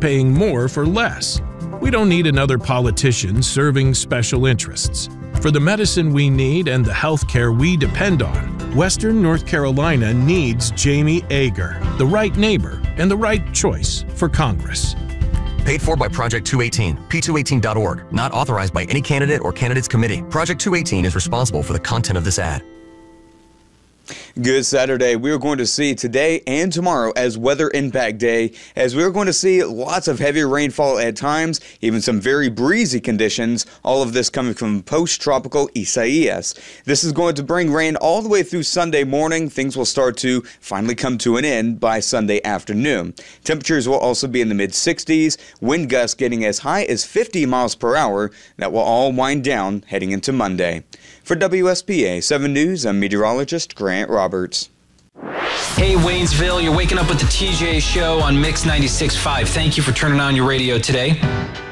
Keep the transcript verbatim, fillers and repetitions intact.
paying more for less. We don't need another politician serving special interests. For the medicine we need and the health care we depend on, Western North Carolina needs Jamie Ager, the right neighbor and the right choice for Congress. Paid for by Project two eighteen, P two eighteen dot org. Not authorized by any candidate or candidates committee. Project two eighteen is responsible for the content of this ad. Good Saturday. We're going to see today and tomorrow as Weather Impact Day, as we're going to see lots of heavy rainfall at times, even some very breezy conditions, all of this coming from post-tropical Isaias. This is going to bring rain all the way through Sunday morning. Things will start to finally come to an end by Sunday afternoon. Temperatures will also be in the mid sixties, wind gusts getting as high as fifty miles per hour. That will all wind down heading into Monday. For W S P A seven News, I'm meteorologist Grant Roberts. Hey, Waynesville, you're waking up with the T J Show on Mix ninety-six point five. Thank you for turning on your radio today.